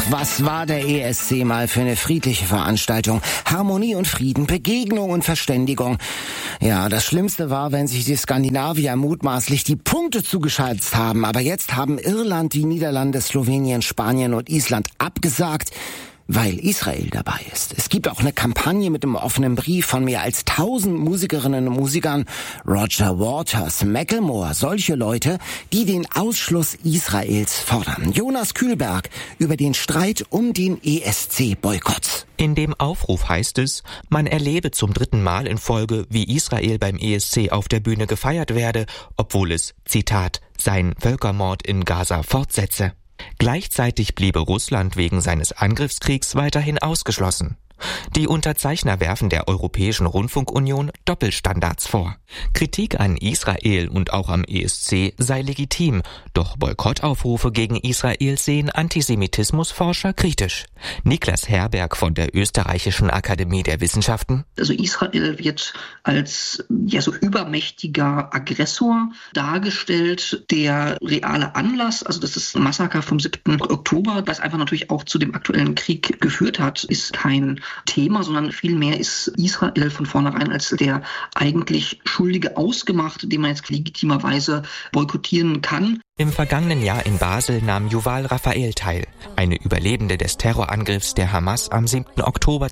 Was war der ESC mal für eine friedliche Veranstaltung? Harmonie und Frieden, Begegnung und Verständigung. Ja, das Schlimmste war, wenn sich die Skandinavier mutmaßlich die Punkte zugeschaltet haben. Aber jetzt haben Irland, die Niederlande, Slowenien, Spanien und Island abgesagt, weil Israel dabei ist. Es gibt auch eine Kampagne mit einem offenen Brief von mehr als 1000 Musikerinnen und Musikern. Roger Waters, Macklemore, solche Leute, die den Ausschluss Israels fordern. Jonas Kühlberg über den Streit um den ESC-Boykott. In dem Aufruf heißt es, man erlebe zum 3. Mal in Folge, wie Israel beim ESC auf der Bühne gefeiert werde, obwohl es, Zitat, seinen Völkermord in Gaza fortsetze. Gleichzeitig bliebe Russland wegen seines Angriffskriegs weiterhin ausgeschlossen. Die Unterzeichner werfen der Europäischen Rundfunkunion Doppelstandards vor. Kritik an Israel und auch am ESC sei legitim, doch Boykottaufrufe gegen Israel sehen Antisemitismusforscher kritisch. Niklas Herberg von der Österreichischen Akademie der Wissenschaften. Also Israel wird als so übermächtiger Aggressor dargestellt. Der reale Anlass, also das ist ein Massaker vom 7. Oktober, das einfach natürlich auch zu dem aktuellen Krieg geführt hat, ist kein Thema, sondern vielmehr ist Israel von vornherein als der eigentlich Schuldige ausgemacht, den man jetzt legitimerweise boykottieren kann. Im vergangenen Jahr in Basel nahm Yuval Raphael teil, eine Überlebende des Terrorangriffs der Hamas am 7. Oktober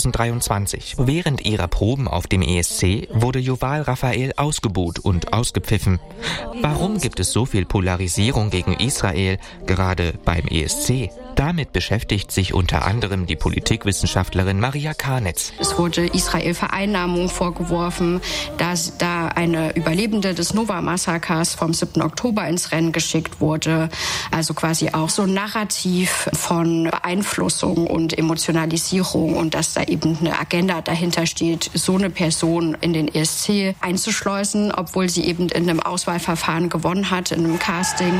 2023. Während ihrer Proben auf dem ESC wurde Yuval Raphael ausgebuht und ausgepfiffen. Warum gibt es so viel Polarisierung gegen Israel, gerade beim ESC? Damit beschäftigt sich unter anderem die Politikwissenschaftlerin Maria Karnitz. Es wurde Israel Vereinnahmung vorgeworfen, dass da eine Überlebende des Nova-Massakers vom 7. Oktober ins Rennen geschickt wurde. Also quasi auch so ein Narrativ von Beeinflussung und Emotionalisierung und dass da eben eine Agenda dahinter steht, so eine Person in den ESC einzuschleusen, obwohl sie eben in einem Auswahlverfahren gewonnen hat, in einem Casting.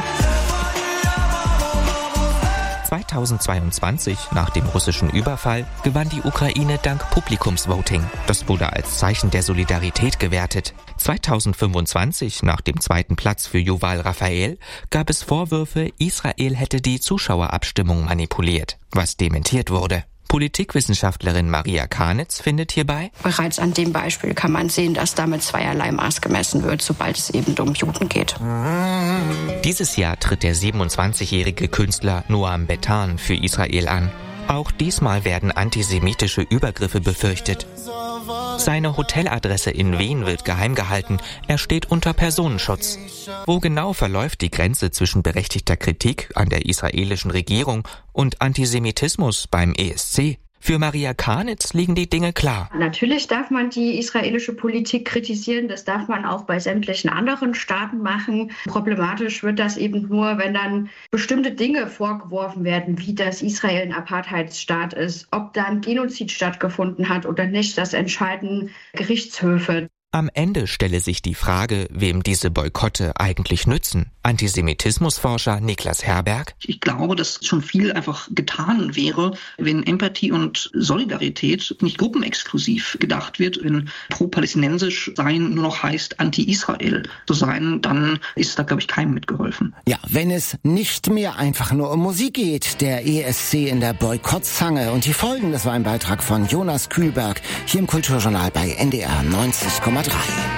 2022, nach dem russischen Überfall, gewann die Ukraine dank Publikumsvoting. Das wurde als Zeichen der Solidarität gewertet. 2025, nach dem 2. Platz für Yuval Raphael, gab es Vorwürfe, Israel hätte die Zuschauerabstimmung manipuliert, was dementiert wurde. Politikwissenschaftlerin Maria Karnitz findet hierbei: Bereits an dem Beispiel kann man sehen, dass damit zweierlei Maß gemessen wird, sobald es eben um Juden geht. Dieses Jahr tritt der 27-jährige Künstler Noam Betan für Israel an. Auch diesmal werden antisemitische Übergriffe befürchtet. Seine Hoteladresse in Wien wird geheim gehalten. Er steht unter Personenschutz. Wo genau verläuft die Grenze zwischen berechtigter Kritik an der israelischen Regierung und Antisemitismus beim ESC? Für Maria Karnitz liegen die Dinge klar. Natürlich darf man die israelische Politik kritisieren. Das darf man auch bei sämtlichen anderen Staaten machen. Problematisch wird das eben nur, wenn dann bestimmte Dinge vorgeworfen werden, wie dass Israel ein Apartheidsstaat ist. Ob da ein Genozid stattgefunden hat oder nicht, das entscheiden Gerichtshöfe. Am Ende stelle sich die Frage, wem diese Boykotte eigentlich nützen. Antisemitismusforscher Niklas Herberg. Ich glaube, dass schon viel einfach getan wäre, wenn Empathie und Solidarität nicht gruppenexklusiv gedacht wird. Wenn pro-palästinensisch sein nur noch heißt, anti-Israel zu sein, dann ist da, glaube ich, keinem mitgeholfen. Ja, wenn es nicht mehr einfach nur um Musik geht, der ESC in der Boykottzange. Und die Folgen, das war ein Beitrag von Jonas Kühlberg hier im Kulturjournal bei NDR 90,3.